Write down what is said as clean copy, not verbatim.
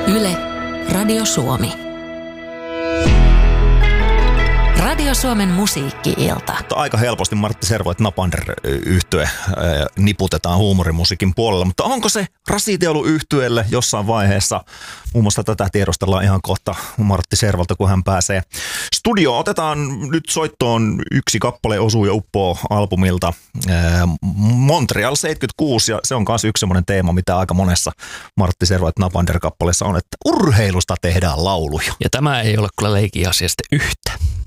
Yle, Radio Suomi. Radio Suomen musiikki-ilta. Aika helposti Martti Servoit Napander-yhtye niputetaan huumorimusiikin puolella, mutta onko se rasite ollut yhtyeelle jossain vaiheessa? Muun muassa tätä tiedostellaan ihan kohta Martti Servolta, kun hän pääsee studioon. Otetaan nyt soittoon yksi kappale, osuu ja uppoo albumilta Montreal 76, ja se on myös yksi semmoinen teema, mitä aika monessa Martti Servoit Napander-kappaleessa on, että urheilusta tehdään lauluja. Ja tämä ei ole kyllä leikin asia sitten yhtä.